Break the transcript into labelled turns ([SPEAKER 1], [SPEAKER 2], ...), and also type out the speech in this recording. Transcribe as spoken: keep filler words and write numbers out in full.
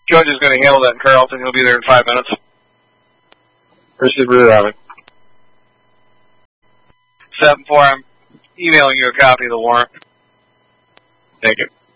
[SPEAKER 1] Judge is going to handle that in Carlton. He'll be there in five minutes.
[SPEAKER 2] Appreciate it, Robin.
[SPEAKER 1] seven four, I'm emailing you a copy of the warrant.
[SPEAKER 2] Thank you.